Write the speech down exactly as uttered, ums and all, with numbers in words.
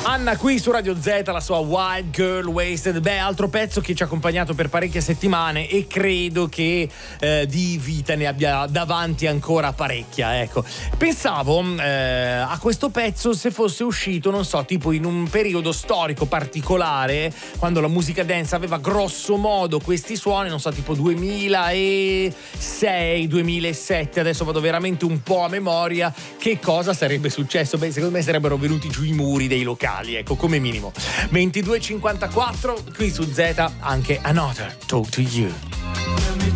Anna qui su Radio Z, la sua Wild Girl Wasted. Beh, altro pezzo che ci ha accompagnato per parecchie settimane e credo che eh, di vita ne abbia davanti ancora parecchia, ecco. Pensavo eh, a questo pezzo se fosse uscito, non so, tipo in un periodo storico particolare, quando la musica dance aveva grosso modo questi suoni, non so, tipo duemilasei, duemilasette, adesso vado veramente un po' a memoria, che cosa sarebbe successo? Beh, secondo me sarebbero venuti giù i muri dei locali, ecco, come minimo. ventidue e cinquantaquattro qui su Z, anche Another Talk to You.